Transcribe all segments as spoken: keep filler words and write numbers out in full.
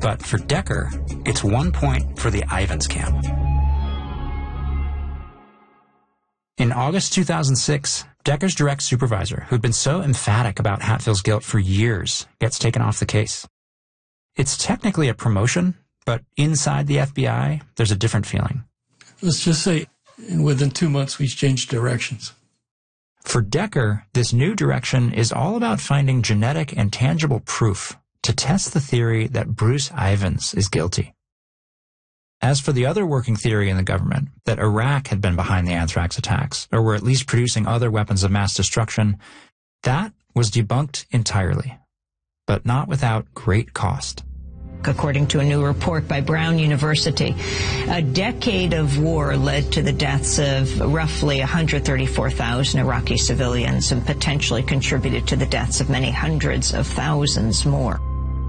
But for Decker, it's one point for the Ivins camp. In August two thousand six, Decker's direct supervisor, who'd been so emphatic about Hatfield's guilt for years, gets taken off the case. It's technically a promotion, but inside the F B I, there's a different feeling. Let's just say, within two months, we changed directions. For Decker, this new direction is all about finding genetic and tangible proof to test the theory that Bruce Ivins is guilty. As for the other working theory in the government, that Iraq had been behind the anthrax attacks, or were at least producing other weapons of mass destruction, that was debunked entirely, but not without great cost. According to a new report by Brown University, a decade of war led to the deaths of roughly one hundred thirty-four thousand Iraqi civilians and potentially contributed to the deaths of many hundreds of thousands more.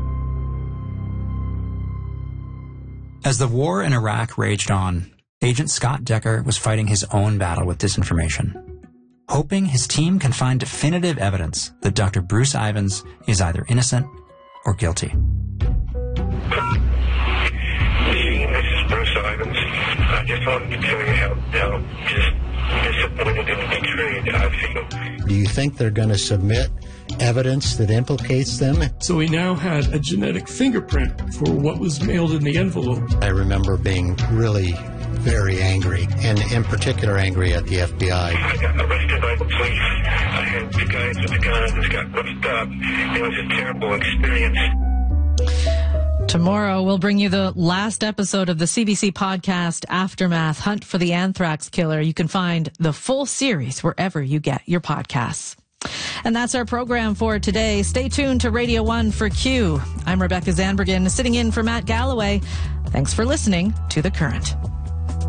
As the war in Iraq raged on, Agent Scott Decker was fighting his own battle with disinformation, hoping his team can find definitive evidence that Doctor Bruce Ivins is either innocent or guilty. Gene, this is Bruce Ivins. I just wanted to tell you how, how just disappointed and betrayed I feel. Do you think they're going to submit evidence that implicates them? So we now had a genetic fingerprint for what was mailed in the envelope. I remember being really very angry, and in particular angry at the F B I. I got arrested by the police. I had two guys with guns, got whipped up. It was a terrible experience. Tomorrow, we'll bring you the last episode of the C B C podcast, Aftermath, Hunt for the Anthrax Killer. You can find the full series wherever you get your podcasts. And that's our program for today. Stay tuned to Radio one for Q. I'm Rebecca Zandbergen, sitting in for Matt Galloway. Thanks for listening to The Current.